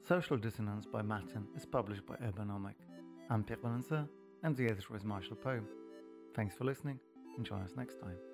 Social Dissonance by Matin is published by Urbanomic. I'm Pierre Valentin, and the editor is Marshall Poe. Thanks for listening, and join us next time.